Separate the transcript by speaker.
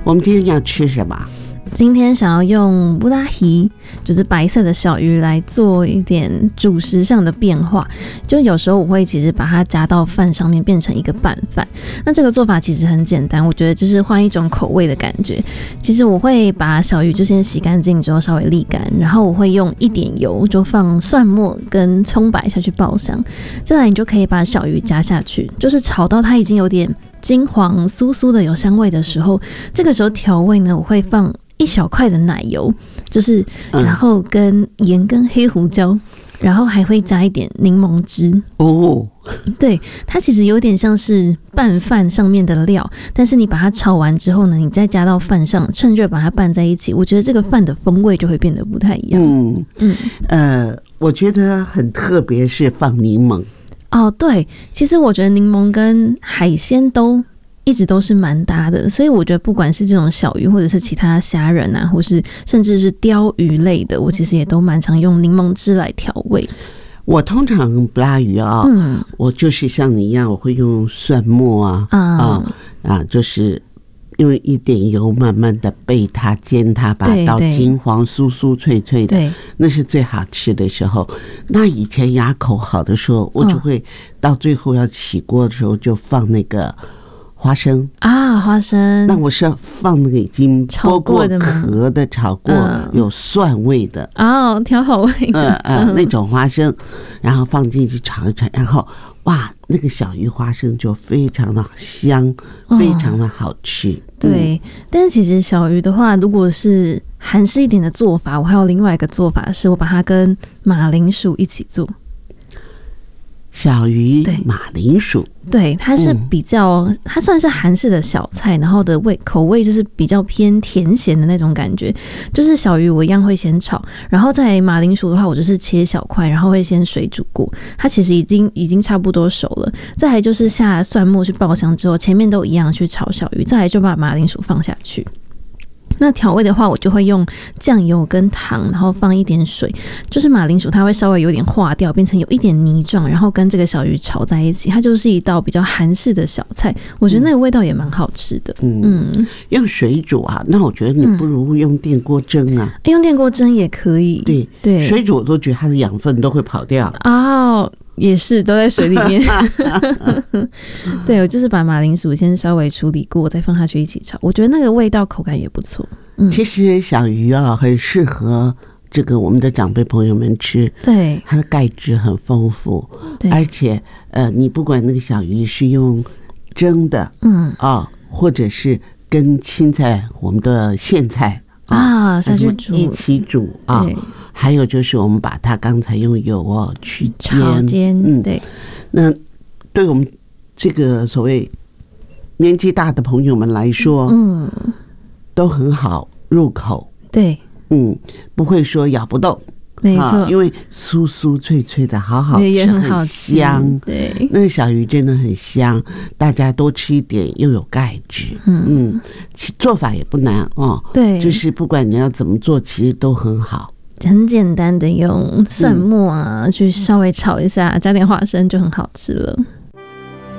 Speaker 1: 我们今天要吃什么？
Speaker 2: 今天想要用布拉希，就是白色的小鱼来做一点主食上的变化。就有时候我会其实把它加到饭上面，变成一个拌饭。那这个做法其实很简单，我觉得就是换一种口味的感觉。其实我会把小鱼就先洗干净之后稍微沥干，然后我会用一点油，就放蒜末跟葱白下去爆香。再来你就可以把小鱼加下去，就是炒到它已经有点金黄酥酥的有香味的时候，这个时候调味呢，我会放一小块的奶油，就是然后跟盐跟黑胡椒，然后还会加一点柠檬汁
Speaker 1: 哦。
Speaker 2: 对，它其实有点像是拌饭上面的料，但是你把它炒完之后呢，你再加到饭上，趁热把它拌在一起，我觉得这个饭的风味就会变得不太一样。
Speaker 1: 我觉得很特别，是放柠檬。
Speaker 2: 哦，对，其实我觉得柠檬跟海鲜一直都是蛮搭的，所以我觉得不管是这种小鱼，或者是其他虾仁啊，或是甚至是鲷鱼类的，我其实也都蛮常用柠檬汁来调味。
Speaker 1: 我通常布拉鱼啊，我就是像你一样，我会用蒜末就是用一点油慢慢的焙它煎它，把它到金黄酥酥脆脆的，那是最好吃的时候。那以前牙口好的时候，我就会到最后要起锅的时候就放那个花生
Speaker 2: 啊，花生。那
Speaker 1: 我是放那个已经剥过壳的，炒过有蒜味的
Speaker 2: 哦，调好味的
Speaker 1: 那种花生，然后放进去炒一炒，然后哇，那个小鱼花生就非常的香，非常的好吃。
Speaker 2: 对，但是其实小鱼的话，如果是韩式一点的做法，我还有另外一个做法，是我把它跟马铃薯一起做。
Speaker 1: 小鱼马铃薯，
Speaker 2: 对，它是比较，它算是韩式的小菜，然后的口味就是比较偏甜咸的那种感觉。就是小鱼我一样会先炒，然后在马铃薯的话，我就是切小块，然后会先水煮过，它其实已经差不多熟了。再来就是下蒜末去爆香之后，前面都一样去炒小鱼，再来就把马铃薯放下去。那调味的话，我就会用酱油跟糖，然后放一点水，就是马铃薯它会稍微有点化掉，变成有一点泥状，然后跟这个小鱼炒在一起，它就是一道比较韩式的小菜，我觉得那个味道也蛮好吃的。
Speaker 1: 用水煮啊，那我觉得你不如用电锅蒸啊。
Speaker 2: 用电锅蒸也可以。对，
Speaker 1: 水煮我都觉得它的养分都会跑掉。
Speaker 2: 哦，也是都在水里面。对，我就是把马铃薯先稍微处理过，再放下去一起炒，我觉得那个味道口感也不错。
Speaker 1: 其实小鱼啊，很适合这个我们的长辈朋友们吃。
Speaker 2: 对，
Speaker 1: 它的钙质很丰富，而且你不管那个小鱼是用蒸的，或者是跟青菜我们的苋菜
Speaker 2: 下去煮
Speaker 1: 一起煮啊。还有就是我们把它刚才用油去煎，
Speaker 2: 对。
Speaker 1: 那对我们这个所谓年纪大的朋友们来说，都很好入口。
Speaker 2: 对，
Speaker 1: 不会说咬不动。
Speaker 2: 没错，
Speaker 1: 因为酥酥脆脆的，好好吃，
Speaker 2: 也很好
Speaker 1: 吃，香。
Speaker 2: 对，
Speaker 1: 那个小鱼真的很香，大家多吃一点，又有钙质。做法也不难哦。
Speaker 2: 对，
Speaker 1: 就是不管你要怎么做，其实都很好。
Speaker 2: 很简单的用蒜末去稍微炒一下，加点花生就很好吃了。